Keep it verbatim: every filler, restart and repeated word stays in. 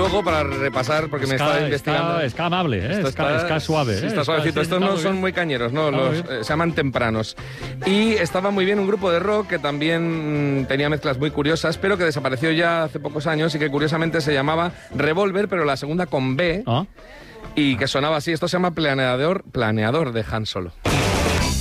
luego para repasar, porque me Ska, estaba investigando. Ska, ska amable, ¿eh? Esto Ska, ska suave. Sí, ¿eh? está suavecito. Ska, Estos sí, no está son muy muy cañeros, no, Está los, muy bien. eh, se llaman tempranos. Y estaba muy bien un grupo de rock que también mm, tenía mezclas muy curiosas, pero que desapareció ya hace pocos años y que curiosamente se llamaba Revolver, pero la segunda con B, ¿Ah? y que sonaba así. Esto se llama Planeador, Planeador de Han Solo.